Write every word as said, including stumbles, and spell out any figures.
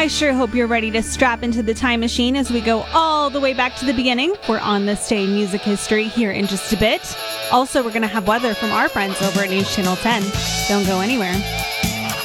I sure hope you're ready to strap into the time machine as we go all the way back to the beginning for On This Day in Music History here in just a bit. Also, we're going to have weather from our friends over at News Channel ten. Don't go anywhere.